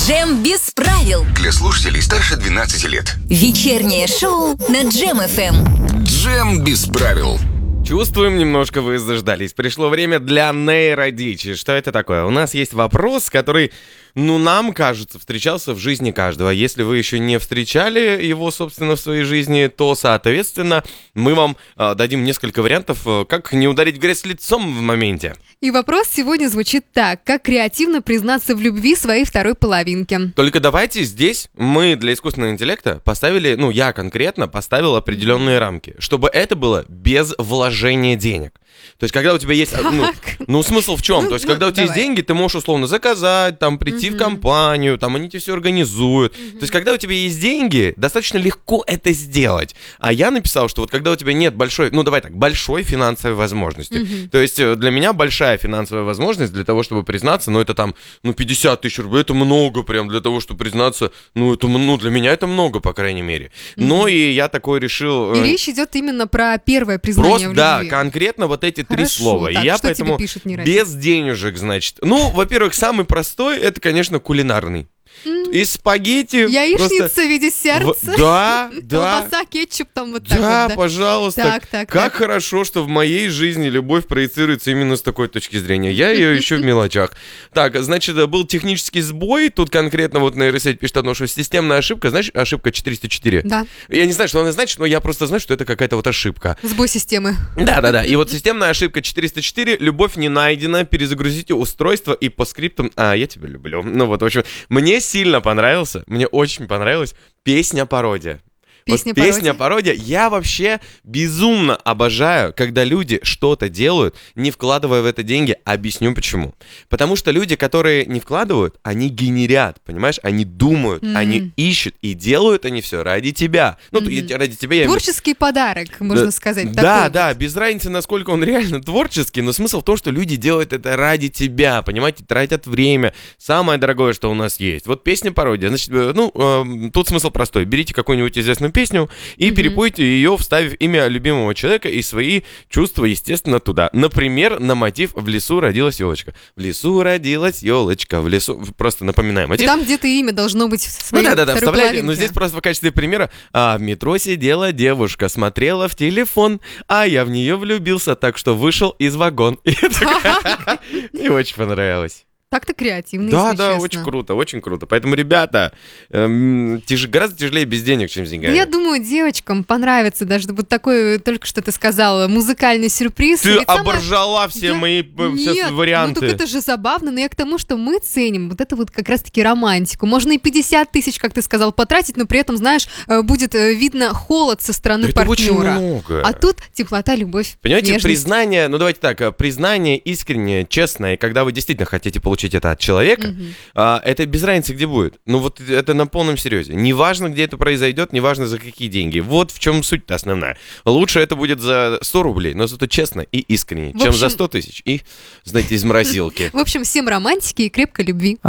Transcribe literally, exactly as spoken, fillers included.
Джем без правил. Для слушателей старше двенадцати лет. Вечернее шоу на Джем эф эм. Джем без правил. Чувствуем, немножко вы заждались. Пришло время для нейродичи. Что это такое? У нас есть вопрос, который, ну, нам кажется, встречался в жизни каждого. Если вы еще не встречали его, собственно, в своей жизни, то, соответственно, мы вам э, дадим несколько вариантов, э, как не ударить в грязь лицом в моменте. И вопрос сегодня звучит так. Как креативно признаться в любви своей второй половинке? Только давайте здесь мы для искусственного интеллекта поставили, ну, я конкретно поставил определенные рамки, чтобы это было без вложения денег. То есть, когда у тебя есть... Ну, ну смысл в чем? Ну, То есть, ну, когда у тебя давай. есть деньги, ты можешь условно заказать, там, прийти в компанию, там, они тебе все организуют. То есть, когда у тебя есть деньги, достаточно легко это сделать. А я написал, что вот когда у тебя нет большой... Ну, давай так, большой финансовой возможности. То есть, э, для меня большая финансовая возможность для того, чтобы признаться, ну, это там, ну, пятьдесят тысяч рублей, это много прям для того, чтобы признаться. Ну, это, ну, для меня это много, по крайней мере. Но и я такой решил... И э, речь идет именно про первое признание Просто, в да, любви. конкретно вот эти три Хорошо, слова. так, И я что тебе поэтому пишут нейросеть? без денежек, значит. Ну, во-первых, самый простой, это, конечно, кулинарный. Из спагетти. Яичница просто в виде сердца. в- Да, да. Колбаса, кетчуп там вот так Да, вот, да. пожалуйста. Так, так, как так. хорошо, что в моей жизни любовь проецируется именно с такой точки зрения. Я ее ищу в мелочах. Так, значит, был технический сбой. Тут конкретно вот нейросеть пишет одно, что системная ошибка. Знаешь, ошибка четыреста четыре? Да, Я не знаю, что она значит, но я просто знаю, что это какая-то вот ошибка. сбой системы. Да-да-да, и вот системная ошибка четыреста четыре, любовь не найдена, перезагрузите устройство и по скриптам, а, я тебя люблю. Ну вот, в общем, мне сильно понравился, мне очень понравилась песня-пародия. Песня-пародия. Вот песня-пародия. Я вообще безумно обожаю, когда люди что-то делают, не вкладывая в это деньги. Объясню почему. Потому что люди, которые не вкладывают, они генерят, понимаешь? Они думают, Мгм. они ищут, и делают они все ради тебя. Ну, я- ради тебя я имею в виду. Творческий подарок, можно сказать. Да, такой да, вот. без разницы, насколько он реально творческий, но смысл в том, что люди делают это ради тебя, понимаете, тратят время. Самое дорогое, что у нас есть. Вот песня-пародия. Значит, э, ну, э, тут смысл простой. Берите какую-нибудь известную песню и перепойте ее, вставив имя любимого человека и свои чувства, естественно, туда. Например, на мотив «В лесу родилась елочка». В лесу родилась елочка, в лесу... Просто напоминаем И мотив. там где-то имя должно быть в Ну своей да, да, да, второй вставляйте. Но половинке. здесь просто в качестве примера. А в метро сидела девушка, смотрела в телефон, а я в нее влюбился, так что вышел из вагона. И я такая- Мне очень понравилось. Так-то креативно, Да, если да, честно. очень круто, очень круто. Поэтому, ребята, эм, тяж- гораздо тяжелее без денег, чем с Да деньгами. я думаю, девочкам понравится даже вот такой, только что ты сказала, музыкальный сюрприз. Ты Ведь самое- оборжала все Я- мои э, все Нет, варианты. ну так это же забавно, но я к тому, что мы ценим вот это вот как раз-таки романтику. Можно и пятьдесят тысяч, как ты сказал, потратить, но при этом, знаешь, э, будет э, видно холод со стороны Это очень партнера. много. А тут теплота, любовь, Понимаете, нежность. признание, ну давайте так, э, признание искреннее, честное, и когда вы действительно хотите получить это от человека, а, это без разницы, где будет. Ну вот это на полном серьезе. Неважно, где это произойдет, неважно, за какие деньги. Вот в чем суть-то основная. Лучше это будет за сто рублей, но зато честно и искренне, В чем общем- за сто тысяч и, знаете, из морозилки. В общем, всем романтики и крепкой любви.